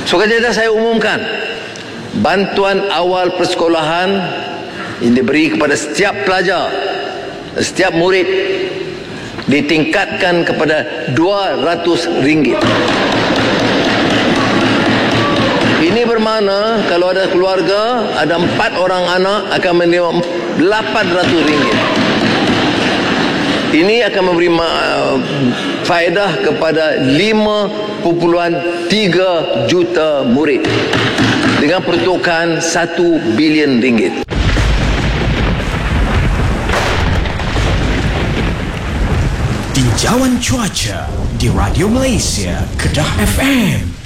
Sukarjaya saya umumkan bantuan awal persekolahan yang diberi kepada setiap pelajar, setiap murid ditingkatkan kepada RM200. Ini bermakna kalau ada keluarga, ada 4 orang anak akan menerima RM800. Ini akan memberi faedah kepada 5.3 juta murid dengan peruntukan RM1 bilion. Tinjauan cuaca di Radio Malaysia Kedah FM.